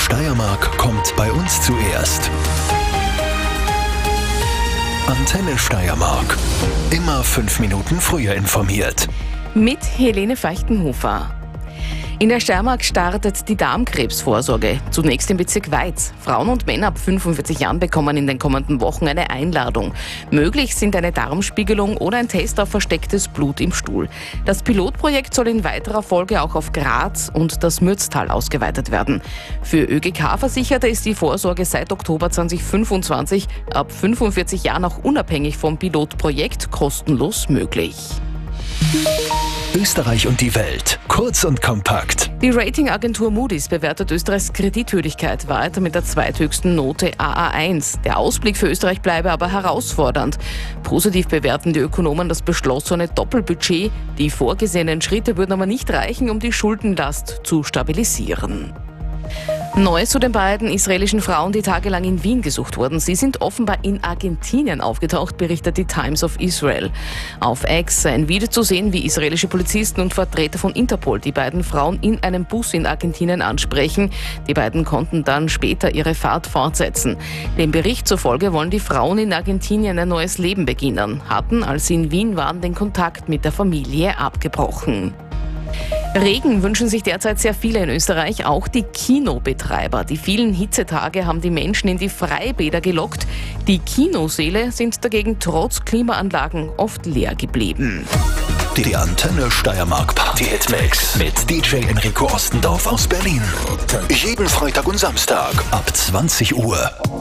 Steiermark kommt bei uns zuerst. Antenne Steiermark. Immer 5 Minuten früher informiert. Mit Helene Feichtenhofer. In der Steiermark startet die Darmkrebsvorsorge. Zunächst im Bezirk Weiz. Frauen und Männer ab 45 Jahren bekommen in den kommenden Wochen eine Einladung. Möglich sind eine Darmspiegelung oder ein Test auf verstecktes Blut im Stuhl. Das Pilotprojekt soll in weiterer Folge auch auf Graz und das Mürztal ausgeweitet werden. Für ÖGK-Versicherte ist die Vorsorge seit Oktober 2025 ab 45 Jahren auch unabhängig vom Pilotprojekt kostenlos möglich. Österreich und die Welt. Kurz und kompakt. Die Ratingagentur Moody's bewertet Österreichs Kreditwürdigkeit weiter mit der zweithöchsten Note AA1. Der Ausblick für Österreich bleibe aber herausfordernd. Positiv bewerten die Ökonomen das beschlossene Doppelbudget. Die vorgesehenen Schritte würden aber nicht reichen, um die Schuldenlast zu stabilisieren. Neues zu den beiden israelischen Frauen, die tagelang in Wien gesucht wurden. Sie sind offenbar in Argentinien aufgetaucht, berichtet die Times of Israel. Auf X sei ein Video zu sehen, wie israelische Polizisten und Vertreter von Interpol die beiden Frauen in einem Bus in Argentinien ansprechen. Die beiden konnten dann später ihre Fahrt fortsetzen. Dem Bericht zufolge wollen die Frauen in Argentinien ein neues Leben beginnen, hatten, als sie in Wien waren, den Kontakt mit der Familie abgebrochen. Regen wünschen sich derzeit sehr viele in Österreich, auch die Kinobetreiber. Die vielen Hitzetage haben die Menschen in die Freibäder gelockt. Die Kinosäle sind dagegen trotz Klimaanlagen oft leer geblieben. Die Antenne Steiermark Party Hit Mix mit DJ Enrico Ostendorf aus Berlin. Jeden Freitag und Samstag ab 20 Uhr.